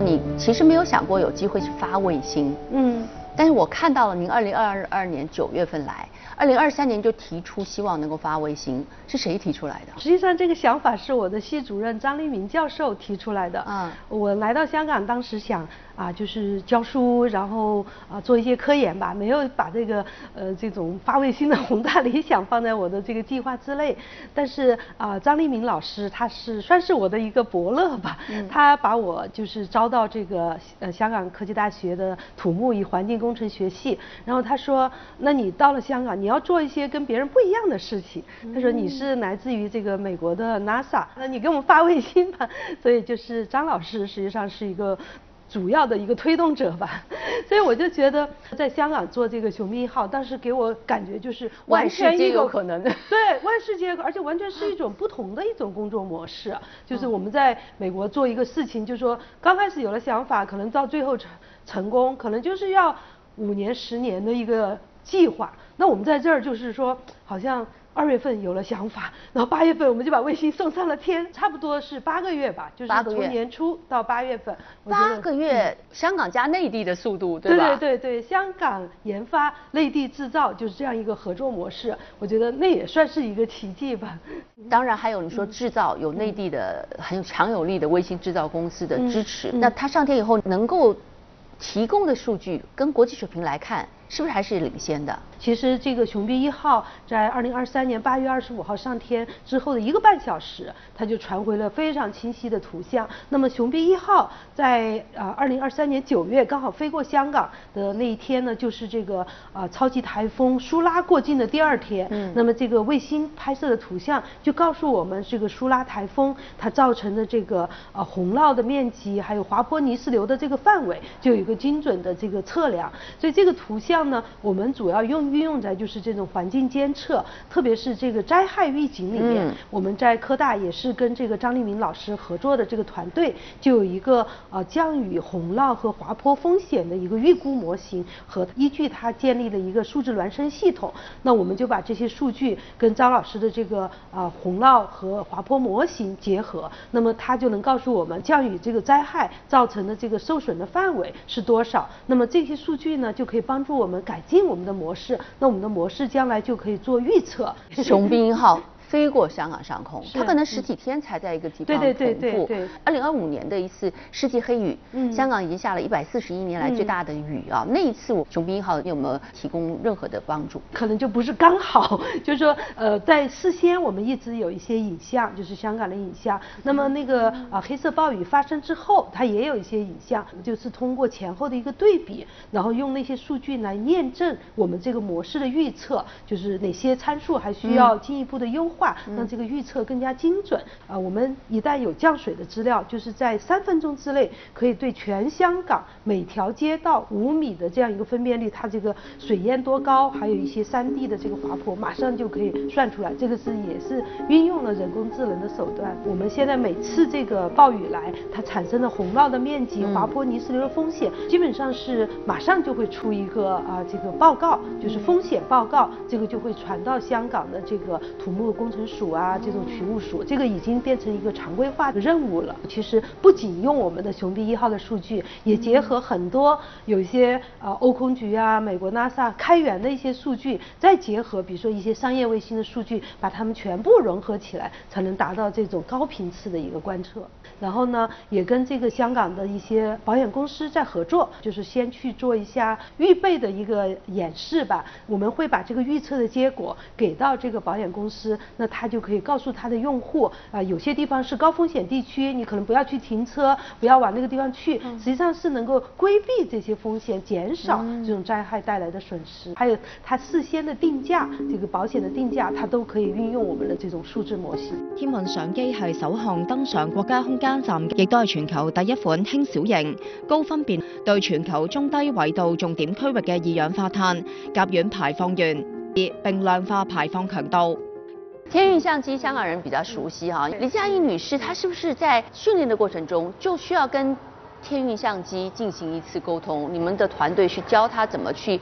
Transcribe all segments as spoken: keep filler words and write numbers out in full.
你其实没有想过有机会去发卫星，嗯，但是我看到了您二零二二年九月份来，二零二三年就提出希望能够发卫星，是谁提出来的？ 实际上这个想法是我的系主任张立明教授提出来的。嗯，我来到香港，当时想啊，就是教书，然后啊做一些科研吧，没有把这个呃这种发卫星的宏大理想放在我的这个计划之内。但是啊，张立明老师他是算是我的一个伯乐吧，嗯、他把我就是招到这个呃香港科技大学的土木与环境工程学系，然后他说，那你到了香港，你要做一些跟别人不一样的事情。他说你是来自于这个美国的 NASA， 那你给我们发卫星吧。所以就是张老师实际上是一个主要的一个推动者吧，所以我就觉得在香港做这个雄兵一号，当时给我感觉就是完全一有可能的， 对，万事皆有可能，而且完全是一种不同的一种工作模式。就是我们在美国做一个事情，就是说刚开始有了想法，可能到最后成成功，可能就是要五年、十年的一个计划。那我们在这儿就是说，好像二月份有了想法，然后八月份我们就把卫星送上了天，差不多是八个月吧，就是从年初到八月份。 八个月，嗯、香港加内地的速度，对吧？ 对对对对，香港研发，内地制造，就是这样一个合作模式。我觉得那也算是一个奇迹吧。 当然还有你说制造有内地的很强有力的卫星制造公司的支持，嗯嗯、那它上天以后能够提供的数据跟国际水平来看，是不是还是领先的？ 其实这个雄兵一号在二零二三年八月二十五号上天之后的一个半小时，它就传回了非常清晰的图像。那么雄兵一号在啊二零二三年九月刚好飞过香港的那一天呢，就是这个啊超级台风苏拉过境的第二天。嗯。那么这个卫星拍摄的图像就告诉我们，这个苏拉台风它造成的这个啊洪涝的面积，还有滑坡泥石流的这个范围，就有一个精准的这个测量。所以这个图像呢，我们主要用运用在就是这种环境监测，特别是这个灾害预警里面。嗯、我们在科大也是跟这个张立明老师合作的这个团队，就有一个呃降雨、洪涝和滑坡风险的一个预估模型，和依据它建立了一个数字孪生系统。那我们就把这些数据跟张老师的这个啊、呃、洪涝和滑坡模型结合，那么它就能告诉我们降雨这个灾害造成的这个受损的范围是多少。那么这些数据呢，就可以帮助我们改进我们的模式，那我们的模式将来就可以做预测。 雄兵一号飞过香港上空，它可能十几天才在一个地方同步。 对对对对对。 二零二五年的一次世纪黑雨，嗯，香港已经下了一百四十一年来最大的雨啊。嗯、那一次，我雄兵一号有没有提供任何的帮助？ 可能就不是刚好，就是说，呃，在事先我们一直有一些影像，就是香港的影像。那么那个啊、呃、黑色暴雨发生之后，它也有一些影像，就是通过前后的一个对比，然后用那些数据来验证我们这个模式的预测，就是哪些参数还需要进一步的优化。嗯、让这个预测更加精准啊、呃！我们一旦有降水的资料，就是在三分钟之内可以对全香港每条街道五米的这样一个分辨率，它这个水淹多高，还有一些山地的这个滑坡，马上就可以算出来。这个是也是运用了人工智能的手段。我们现在每次这个暴雨来，它产生的洪涝的面积、滑坡泥石流的风险，基本上是马上就会出一个啊、呃、这个报告，就是风险报告，这个就会传到香港的这个土木工程署啊，这种渠务署，这个已经变成一个常规化的任务了。其实不仅用我们的雄兵一号的数据，也结合很多有一些呃欧空局啊、美国 NASA 开源的一些数据，再结合比如说一些商业卫星的数据，把它们全部融合起来，才能达到这种高频次的一个观测。然后呢，也跟这个香港的一些保险公司在合作，就是先去做一下预备的一个演示吧。我们会把这个预测的结果给到这个保险公司，那他就可以告诉他的用户啊、呃，有些地方是高风险地区，你可能不要去停车，不要往那个地方去，实际上是能够规避这些风险，减少这种灾害带来的损失。还有它事先的定价，这个保险的定價，它都可以運用我們的這種數字模式。 天運相機係首項登上國家空間站，亦都係全球第一款輕小型、高分辨對全球中低緯度重點區域嘅二氧化碳甲烷排放源，並量化排放強度。 天運相機香港人比較熟悉哈，李嘉怡女士她是不是在訓練的過程中就需要跟天運相機進行一次溝通？你們的團隊去教她怎麼去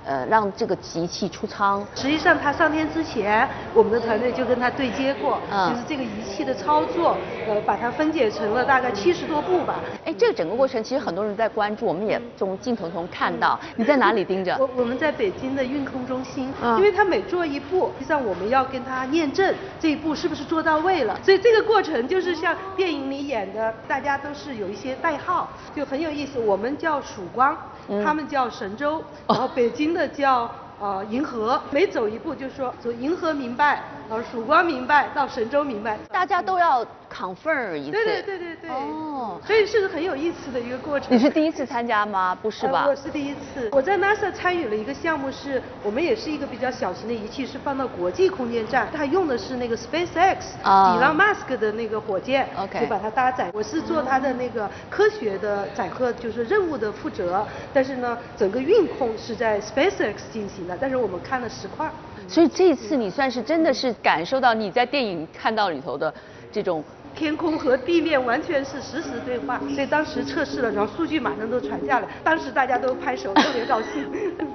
呃让这个仪器出舱？ 实际上，它上天之前，我们的团队就跟他对接过，嗯、就是这个仪器的操作，呃，把它分解成了大概七十多步吧。 哎，这个整个过程其实很多人在关注，我们也从镜头中看到。嗯、你在哪里盯着？ 我我们在北京的运控中心，嗯、因为它每做一步，实际上我们要跟他验证这一步是不是做到位了，所以这个过程就是像电影里演的，大家都是有一些代号，就很有意思。我们叫曙光，嗯、他们叫神州，然后北京的叫。呃，银河每走一步就说从银河明白，然后曙光明白到神州明白， 大家都要 confirm 一次。 对对对对对。 哦， 所以是很有意思的一个过程。 你是第一次参加吗？不是吧？ 呃、我是第一次。我在 NASA 参与了一个项目是，我们也是一个比较小型的仪器，是放到国际空间站，它用的是那个 SpaceX 伊朗马斯克的那个火箭 ，OK， 就把它搭载。我是做它的那个科学的载荷，就是任务的负责，但是呢，整个运控是在 SpaceX 进行的。但是我们看了实况， 所以这次你算是真的是感受到你在电影看到里头的这种天空和地面完全是实时对话，所以当时测试了，然后数据马上都传下来，当时大家都拍手，特别高兴。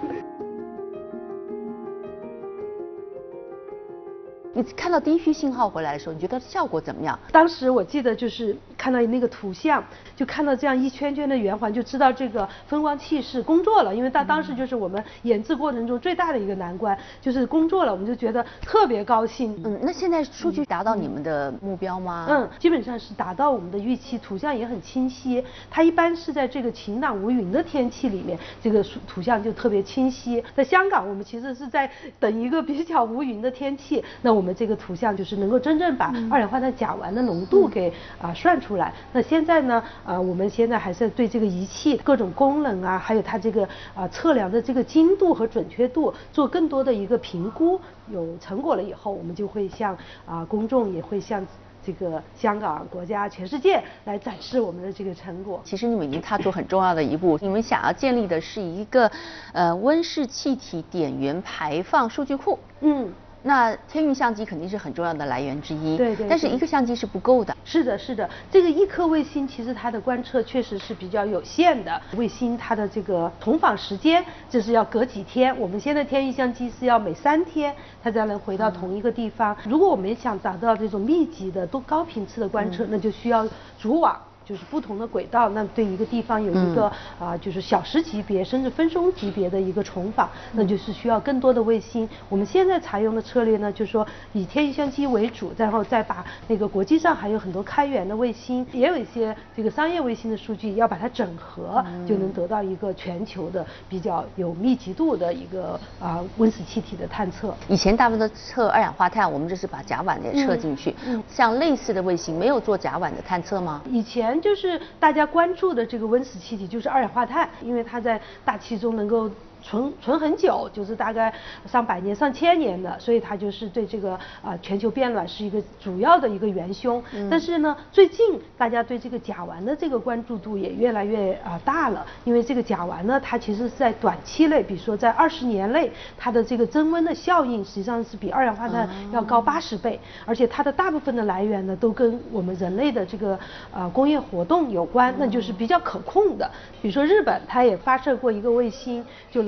你看到第一批信号回来的时候，你觉得效果怎么样？ 当时我记得就是看到那个图像，就看到这样一圈圈的圆环，就知道这个分光器是工作了。因为它当时就是我们研制过程中最大的一个难关，就是工作了，我们就觉得特别高兴。 嗯，那现在数据达到你们的目标吗？ 嗯，基本上是达到我们的预期，图像也很清晰。它一般是在这个晴朗无云的天气里面，这个图像就特别清晰。在香港，我们其实是在等一个比较无云的天气，那我们这个图像就是能够真正把二氧化碳甲烷的浓度给啊、呃、算出来。那现在呢，呃，我们现在还是对这个仪器各种功能啊，还有它这个啊、呃、测量的这个精度和准确度做更多的一个评估。有成果了以后，我们就会向啊、呃、公众也会向这个香港、国家、全世界来展示我们的这个成果。 其实你们已经踏出很重要的一步，你们想要建立的是一个呃温室气体点源排放数据库。嗯。那天运相机肯定是很重要的来源之一， 对 对, 对。 但是一个相机是不够的。 是的，是的，这个一颗卫星其实它的观测确实是比较有限的。卫星它的这个同访时间，这是要隔几天。我们现在天运相机是要每三天它才能回到同一个地方。嗯、如果我们想达到这种密集的、多高频次的观测，嗯、那就需要组网。就是不同的轨道，那对一个地方有一个啊、嗯呃，就是小时级别甚至分钟级别的一个重访，那就是需要更多的卫星。我们现在采用的策略呢，就是说以天运相机为主，然后再把那个国际上还有很多开源的卫星，也有一些这个商业卫星的数据，要把它整合，嗯、就能得到一个全球的比较有密集度的一个啊、呃、温室气体的探测。 以前大部分都测二氧化碳，我们这是把甲烷也测进去。嗯，嗯像类似的卫星没有做甲烷的探测吗？ 以前就是大家关注的这个温室气体就是二氧化碳，因为它在大气中能够存存很久，就是大概上百年、上千年的，所以它就是对这个啊、呃、全球变暖是一个主要的一个元凶。嗯、但是呢，最近大家对这个甲烷的这个关注度也越来越啊、呃、大了，因为这个甲烷呢，它其实是在短期内，比如说在二十年内，它的这个增温的效应实际上是比二氧化碳要高八十倍，嗯、而且它的大部分的来源呢，都跟我们人类的这个啊、呃、工业活动有关，那就是比较可控的。比如说日本，它也发射过一个卫星，就